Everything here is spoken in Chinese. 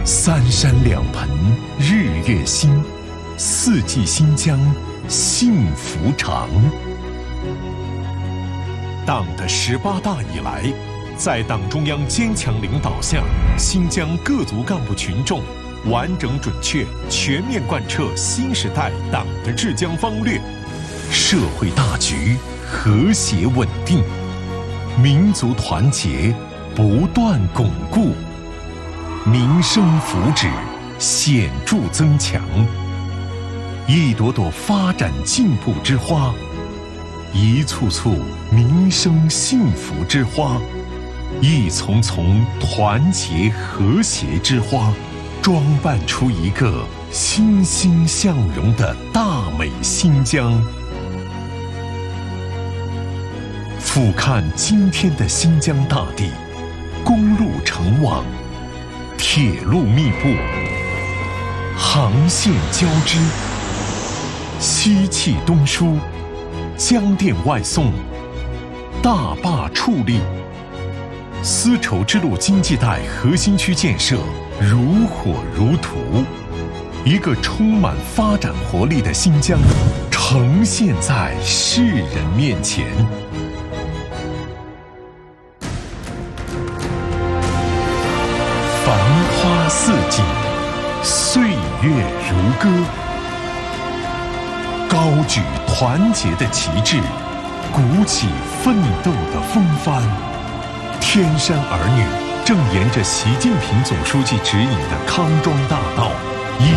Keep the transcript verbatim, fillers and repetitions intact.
三山两盆日月新，四季新疆幸福长。党的十八大以来，在党中央坚强领导下，新疆各族干部群众完整准确、全面贯彻新时代党的治疆方略，社会大局和谐稳定，民族团结不断巩固，民生福祉显著增强。一朵朵发展进步之花，一簇簇民生幸福之花，一丛丛团结和谐之花，装扮出一个欣欣向荣的大美新疆。俯瞰今天的新疆大地，公路成网，铁路密布，航线交织，西气东输，江电外送，大坝矗立，丝绸之路经济带核心区建设如火如荼，一个充满发展活力的新疆呈现在世人面前。繁花似锦，岁月如歌，高举团结的旗帜，鼓起奋斗的风帆。天山儿女正沿着习近平总书记指引的康庄大道，